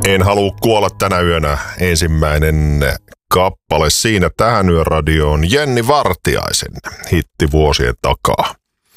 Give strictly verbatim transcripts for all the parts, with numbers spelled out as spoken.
En halua kuolla tänä yönä ensimmäinen kappale siinä tähän yöradioon Jenni Vartiaisen hitti vuosien takaa.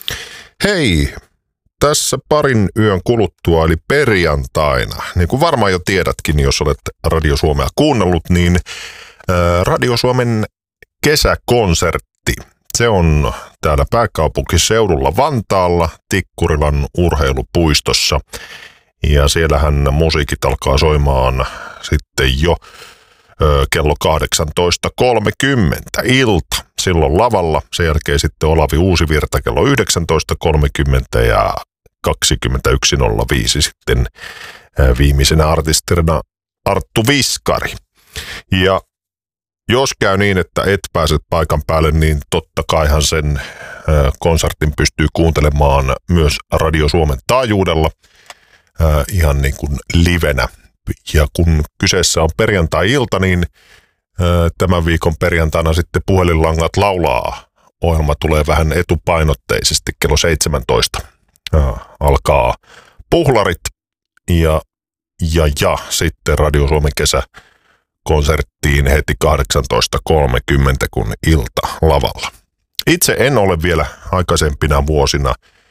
Hei, tässä parin yön kuluttua eli perjantaina, niin kuin varmaan jo tiedätkin, jos olet Radio Suomea kuunnellut, niin ää, Radio Suomen kesäkonsertti, se on täällä pääkaupunkiseudulla Vantaalla Tikkurilan urheilupuistossa. Ja siellähän musiikit alkaa soimaan sitten jo ö, kello kahdeksantoista kolmekymmentä ilta. Silloin lavalla, sen jälkeen sitten Olavi Uusivirta kello yhdeksäntoista kolmekymmentä ja kaksikymmentäyksi nolla viisi sitten ö, viimeisenä artistina Arttu Viskari. Ja jos käy niin, että et pääset paikan päälle, niin totta kaihan sen ö, konsertin pystyy kuuntelemaan myös Radio Suomen taajuudella. Äh, ihan niin kuin livenä. Ja kun kyseessä on perjantai-ilta, niin äh, tämän viikon perjantaina sitten Puhelinlangat laulaa. Ohjelma tulee vähän etupainotteisesti kello seitsemäntoista. Äh, alkaa puhlarit ja, ja, ja sitten Radio Suomen kesäkonserttiin heti kahdeksantoista kolmekymmentä kun ilta lavalla. Itse en ole vielä aikaisempina vuosina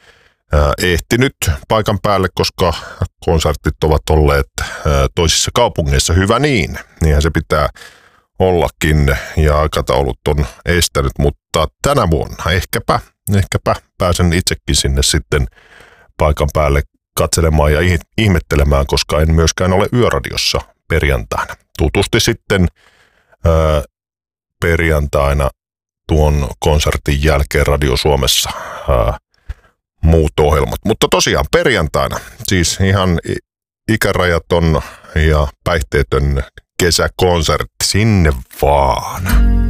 ehtinyt paikan päälle, koska konsertit ovat olleet toisissa kaupungeissa, hyvä niin. Niinhän se pitää ollakin ja aikataulut on estänyt, mutta tänä vuonna ehkäpä, ehkäpä pääsen itsekin sinne sitten paikan päälle katselemaan ja ihmettelemään, koska en myöskään ole yöradiossa perjantaina. Tutusti sitten ää, perjantaina tuon konsertin jälkeen Radio Suomessa ää, muut ohjelmat. Mutta tosiaan perjantaina, siis ihan ikärajaton ja päihteetön kesäkonsertti, sinne vaan.